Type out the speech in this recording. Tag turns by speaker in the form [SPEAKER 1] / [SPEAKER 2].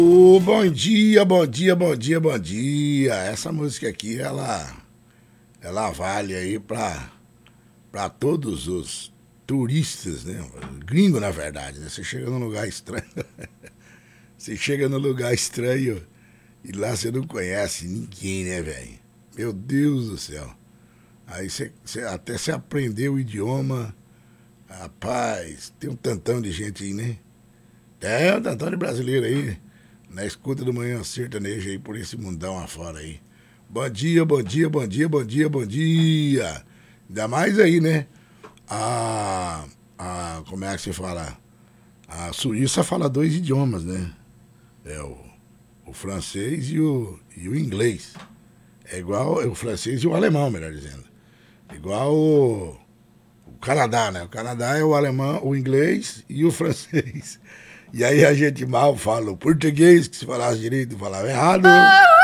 [SPEAKER 1] Bom dia, bom dia, bom dia, bom dia. Essa música aqui, ela vale aí para todos os turistas, né? Gringo, na verdade, né? Você chega num lugar estranho, você chega num lugar estranho e lá você não conhece ninguém, né, velho? Meu Deus do céu. Aí até você aprendeu o idioma, rapaz, tem um tantão de gente aí, né? É um tantão de brasileiro aí, na escuta do Manhã Sertaneja aí por esse mundão afora aí. Bom dia, bom dia, bom dia, bom dia, bom dia. Ainda mais aí, né? Como é que se fala? A Suíça fala dois idiomas, né? É o francês e o inglês. É igual o francês e o alemão, melhor dizendo. Igual o Canadá, né? O Canadá é o alemão, o inglês e o francês. E aí a gente mal fala o português, que se falasse direito falava errado.